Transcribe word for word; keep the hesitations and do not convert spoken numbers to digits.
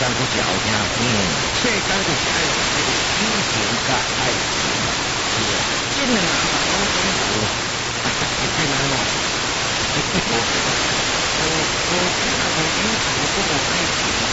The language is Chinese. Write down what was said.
间佫是后听，嗯，世间就是爱用这个友情甲爱情，是啊，真诶人啊。